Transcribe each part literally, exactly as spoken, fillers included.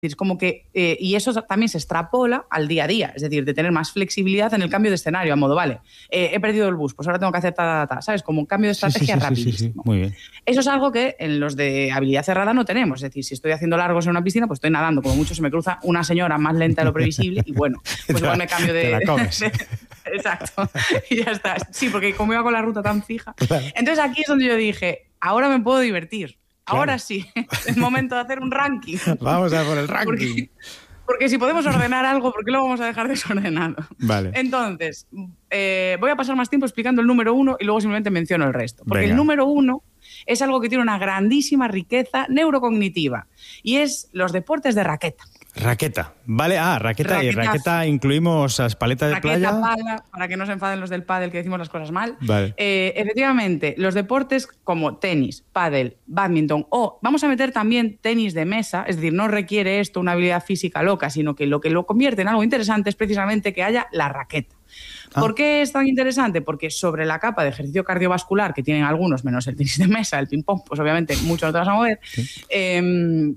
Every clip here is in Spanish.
Es como que, eh, y eso también se extrapola al día a día, es decir, de tener más flexibilidad en el cambio de escenario, a modo, vale, eh, he perdido el bus, pues ahora tengo que hacer ta, ta, ta, ¿sabes? Como un cambio de estrategia sí, sí, rapidísimo. Sí, sí, sí. Muy bien. Eso es algo que en los de habilidad cerrada no tenemos, es decir, si estoy haciendo largos en una piscina, pues estoy nadando, como mucho se me cruza una señora más lenta de lo previsible y bueno, pues igual me cambio de... Te la comes. de exacto, y ya está. Sí, porque como iba con la ruta tan fija. Claro. Entonces aquí es donde yo dije, ahora me puedo divertir. Claro. Ahora sí, es momento de hacer un ranking. Vamos a por el ranking. Porque, porque si podemos ordenar algo, ¿por qué lo vamos a dejar desordenado? Vale. Entonces, eh, voy a pasar más tiempo explicando el número uno y luego simplemente menciono el resto. Porque Venga. el número uno es algo que tiene una grandísima riqueza neurocognitiva y es los deportes de raqueta. Raqueta, vale, ah, raqueta, Raqueta. y raqueta incluimos las paletas de Raqueta, playa. pala, para que no se enfaden los del pádel que decimos las cosas mal. Vale. Eh, efectivamente, los deportes como tenis, pádel, bádminton o vamos a meter también tenis de mesa, es decir, no requiere esto una habilidad física loca, sino que lo que lo convierte en algo interesante es precisamente que haya la raqueta. Ah. ¿Por qué es tan interesante? Porque sobre la capa de ejercicio cardiovascular que tienen algunos, menos el tenis de mesa, el ping-pong, pues obviamente mucho no te vas a mover, Sí. eh,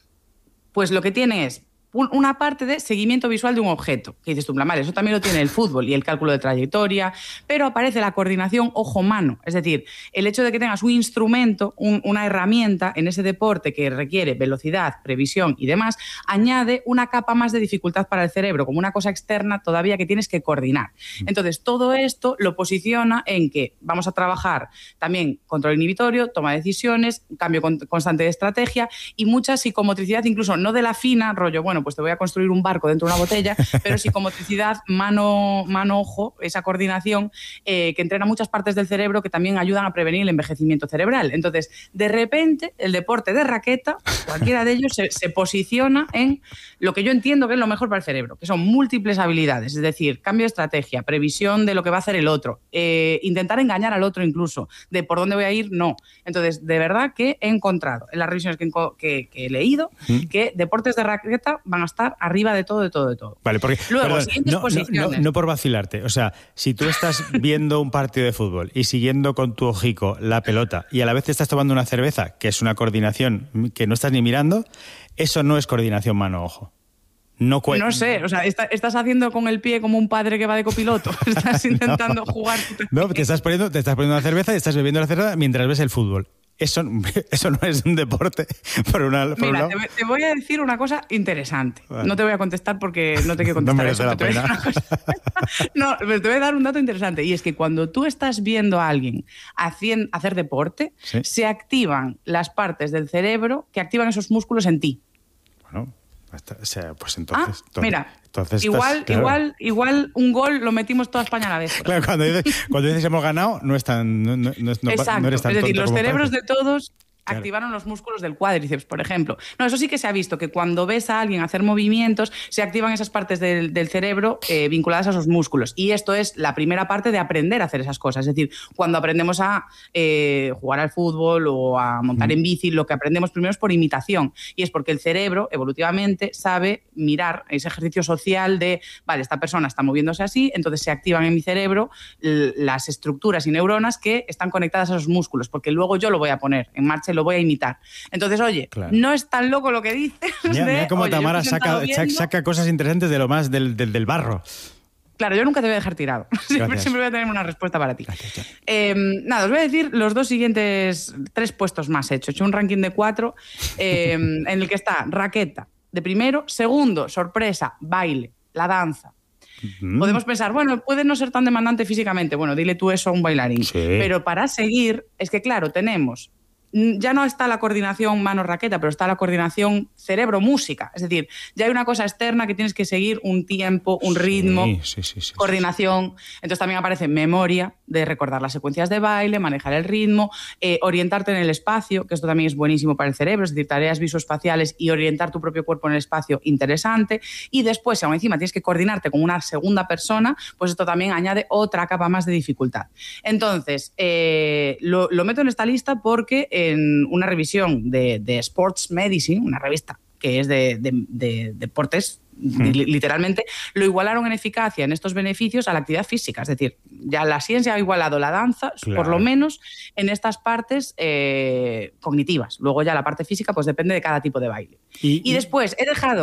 pues lo que tiene es una parte de seguimiento visual de un objeto. Que dices tú, vale, eso también lo tiene el fútbol y el cálculo de trayectoria, pero aparece la coordinación ojo-mano. Es decir, el hecho de que tengas un instrumento, un, una herramienta en ese deporte que requiere velocidad, previsión y demás, añade una capa más de dificultad para el cerebro, como una cosa externa todavía que tienes que coordinar. Entonces, todo esto lo posiciona en que vamos a trabajar también control inhibitorio, toma de decisiones, cambio con, constante de estrategia y mucha psicomotricidad, incluso no de la fina, rollo, bueno, pues te voy a construir un barco dentro de una botella, pero psicomotricidad, mano, mano ojo, esa coordinación eh, que entrena muchas partes del cerebro que también ayudan a prevenir el envejecimiento cerebral. Entonces, de repente, el deporte de raqueta, cualquiera de ellos, se, se posiciona en lo que yo entiendo que es lo mejor para el cerebro, que son múltiples habilidades, es decir, cambio de estrategia, previsión de lo que va a hacer el otro, eh, intentar engañar al otro incluso, de por dónde voy a ir, no. Entonces, de verdad que he encontrado en las revisiones que, que, que he leído ¿Mm? que deportes de raqueta van a estar arriba de todo, de todo, de todo. Vale, porque Luego, perdón, siguientes no, no, posiciones. no, no por vacilarte, o sea, si tú estás viendo un partido de fútbol y siguiendo con tu ojico la pelota y a la vez te estás tomando una cerveza, que es una coordinación que no estás ni mirando, eso no es coordinación mano-ojo. No, cu- No sé, o sea, está, estás haciendo con el pie como un padre que va de copiloto. Estás intentando no. jugar. No, te estás poniendo, te estás poniendo una cerveza y estás bebiendo la cerveza mientras ves el fútbol. Eso, eso no es un deporte. Por una, por Mira, un te, te voy a decir una cosa interesante. Vale. No te voy a contestar porque no te quiero No contestar merece eso. la Pero te, voy a decir una cosa. No, pero te voy a dar un dato interesante. Y es que cuando tú estás viendo a alguien haciendo, hacer deporte, ¿Sí? se activan las partes del cerebro que activan esos músculos en ti. Bueno, o sea, pues entonces... Ah, entonces mira, entonces igual, estás, claro. igual, igual un gol lo metimos toda España a la vez. Claro, cuando dices, cuando dices hemos ganado, no, es tan, no, no, no, no Exacto, eres tan es decir, tonto los como cerebros parece. de todos Claro. activaron los músculos del cuádriceps, por ejemplo. No, eso sí que se ha visto, que cuando ves a alguien hacer movimientos, se activan esas partes del, del cerebro eh, vinculadas a esos músculos. Y esto es la primera parte de aprender a hacer esas cosas. Es decir, cuando aprendemos a eh, jugar al fútbol o a montar Mm. en bici, lo que aprendemos primero es por imitación. Y es porque el cerebro, evolutivamente, sabe mirar ese ejercicio social de, vale, esta persona está moviéndose así, entonces se activan en mi cerebro l- las estructuras y neuronas que están conectadas a esos músculos, porque luego yo lo voy a poner en marcha y lo voy a imitar. Entonces, oye, Claro. no es tan loco lo que dices. Mira, de, mira cómo oye, yo Tamara estoy saca, sentado saca, viendo. saca cosas interesantes de lo más del, del, del barro. Claro, yo nunca te voy a dejar tirado. Siempre, Gracias. siempre voy a tener una respuesta para ti. Gracias, John. Eh, nada, os voy a decir los dos siguientes, tres puestos más hechos. He hecho un ranking de cuatro eh, en el que está raqueta de primero, segundo, sorpresa, baile, la danza. Mm. Podemos pensar, bueno, puede no ser tan demandante físicamente. Bueno, dile tú eso a un bailarín. Sí. Pero para seguir, es que claro, tenemos... Ya no está la coordinación mano-raqueta, pero está la coordinación cerebro-música. Es decir, ya hay una cosa externa que tienes que seguir un tiempo, un ritmo, Sí, sí, sí, sí, coordinación. Entonces también aparece memoria, de recordar las secuencias de baile, manejar el ritmo, eh, orientarte en el espacio, que esto también es buenísimo para el cerebro, es decir, tareas visoespaciales y orientar tu propio cuerpo en el espacio, interesante. Y después, si aún encima tienes que coordinarte con una segunda persona, pues esto también añade otra capa más de dificultad. Entonces, eh, lo, lo meto en esta lista porque en una revisión de, de Sports Medicine, una revista que es de, de, de deportes, Hmm. literalmente, lo igualaron en eficacia en estos beneficios a la actividad física. Es decir, ya la ciencia ha igualado la danza, Claro. por lo menos en estas partes eh, cognitivas. Luego ya la parte física pues depende de cada tipo de baile. Y, Y después he dejado